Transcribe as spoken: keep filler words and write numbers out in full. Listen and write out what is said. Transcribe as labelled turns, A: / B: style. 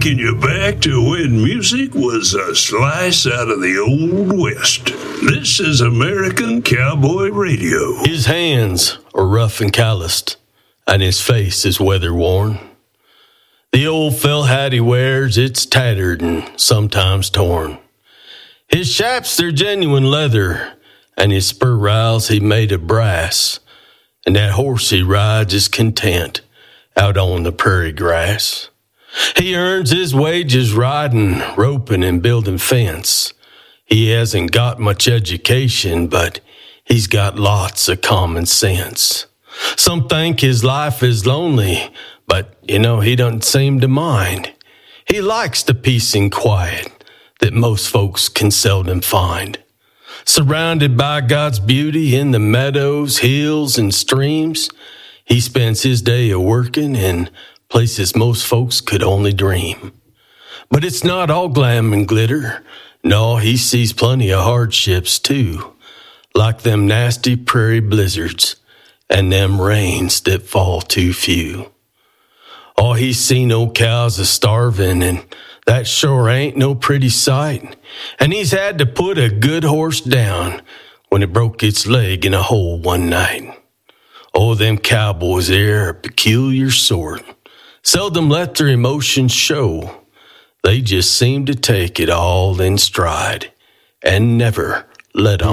A: taking you back to when music was a slice out of the Old West. This is American Cowboy Radio.
B: His hands are rough and calloused, and his face is weather-worn. The old felt hat he wears, it's tattered and sometimes torn. His chaps, they're genuine leather, and his spur riles he made of brass. And that horse he rides is content out on the prairie grass. He earns his wages riding, roping, and building fence. He hasn't got much education, but he's got lots of common sense. Some think his life is lonely, but, you know, he doesn't seem to mind. He likes the peace and quiet that most folks can seldom find. Surrounded by God's beauty in the meadows, hills, and streams, he spends his day a-working in places most folks could only dream. But it's not all glam and glitter. No, he sees plenty of hardships, too, like them nasty prairie blizzards and them rains that fall too few. Oh, he's seen old cows a-starving, and that sure ain't no pretty sight. And he's had to put a good horse down when it broke its leg in a hole one night. Oh, them cowboys, they're a peculiar sort. Seldom let their emotions show. They just seem to take it all in stride and never let on.